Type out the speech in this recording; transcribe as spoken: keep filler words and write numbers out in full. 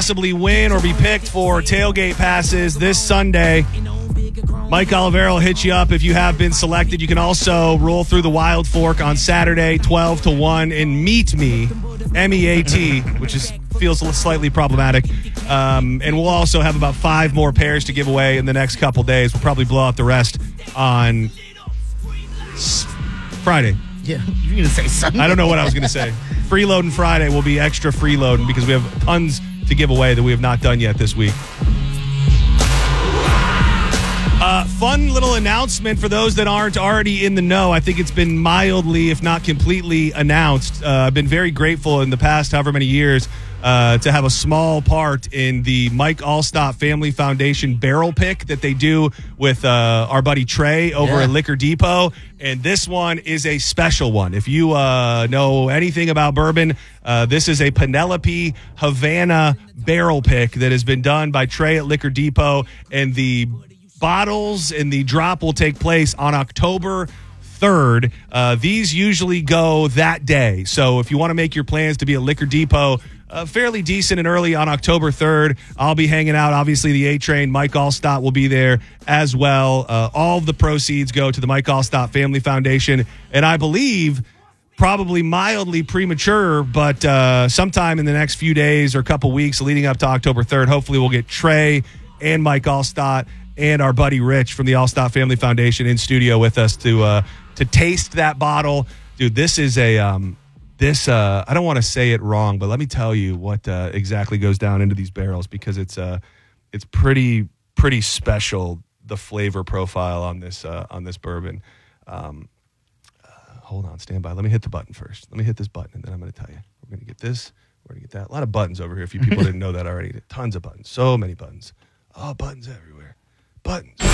possibly win or be picked for tailgate passes this Sunday, Mike Olivero will hit you up if you have been selected. You can also roll through the Wild Fork on Saturday, twelve to one, and meet me, M E A T, which is feels slightly problematic. Um, and we'll also have about five more pairs to give away in the next couple days. We'll probably blow out the rest on s- Friday. Yeah, you're going to say something. I don't know what I was going to say. Freeloading Friday will be extra freeloading because we have tons to give away that we have not done yet this week. Uh, fun little announcement for those that aren't already in the know. I think it's been mildly, if not completely, announced. Uh, I've been very grateful in the past however many years uh, to have a small part in the Mike Allstott Family Foundation barrel pick that they do with uh, our buddy Trey over Yeah. at Liquor Depot. And this one is a special one. If you uh, know anything about bourbon, uh, this is a Penelope Havana barrel pick that has been done by Trey at Liquor Depot. And the bottles and the drop will take place on October third. Uh, these usually go that day. So if you want to make your plans to be at Liquor Depot uh, fairly decent and early on October third, I'll be hanging out. Obviously, the A-Train, Mike Allstott will be there as well. Uh, all of the proceeds go to the Mike Allstott Family Foundation. And I believe probably mildly premature, but uh, sometime in the next few days or couple weeks leading up to October third, hopefully we'll get Trey and Mike Allstott and our buddy Rich from the Allstott Family Foundation in studio with us to uh, to taste that bottle. Dude, this is a, um, this, uh, I don't want to say it wrong, but let me tell you what uh, exactly goes down into these barrels because it's uh, it's pretty, pretty special, the flavor profile on this, uh, on this bourbon. Um, uh, hold on, stand by. Let me hit the button first. Let me hit this button, and then I'm going to tell you. We're going to get this. We're going to get that. A lot of buttons over here if you people didn't know that already. Tons of buttons. So many buttons. Oh, buttons everywhere. Buttons.